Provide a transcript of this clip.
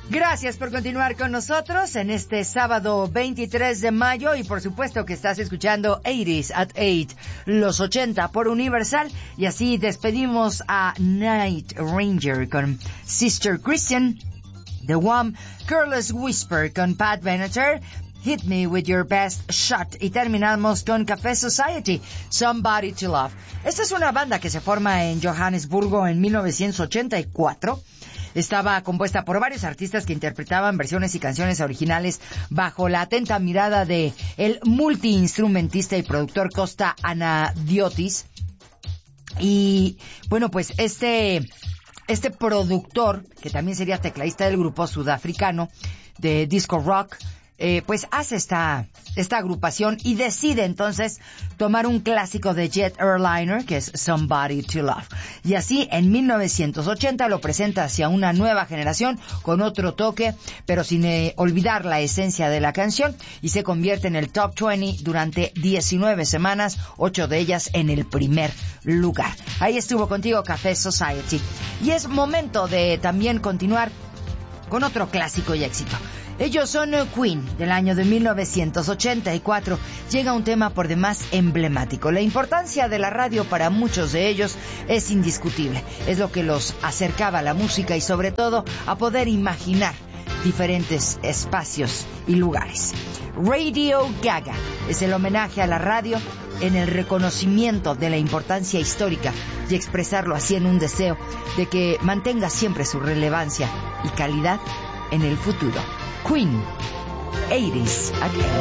Gracias por continuar con nosotros en este sábado 23 de mayo y por supuesto que estás escuchando 80s at 8, los 80 por Universal, y así despedimos a Night Ranger con Sister Christian, The One, Careless Whisper con Pat Benatar, Hit Me With Your Best Shot, y terminamos con Café Society, Somebody to Love. Esta es una banda que se forma en Johannesburgo en 1984. Estaba compuesta por varios artistas que interpretaban versiones y canciones originales bajo la atenta mirada de el multiinstrumentista y productor Costa Anadiotis. Y bueno, pues este productor, que también sería tecladista del grupo sudafricano de disco rock, pues hace esta agrupación y decide entonces tomar un clásico de Jet Airliner, que es Somebody to Love. Y así en 1980 lo presenta hacia una nueva generación con otro toque, pero sin olvidar la esencia de la canción, y se convierte en el Top 20 durante 19 semanas, 8 de ellas en el primer lugar. Ahí estuvo contigo Café Society. Y es momento de también continuar con otro clásico y éxito. Ellos son Queen, del año de 1984. Llega un tema por demás emblemático. La importancia de la radio para muchos de ellos es indiscutible. Es lo que los acercaba a la música y sobre todo a poder imaginar diferentes espacios y lugares. Radio Gaga es el homenaje a la radio en el reconocimiento de la importancia histórica y expresarlo así en un deseo de que mantenga siempre su relevancia y calidad en el futuro. Queen, 80s at 8.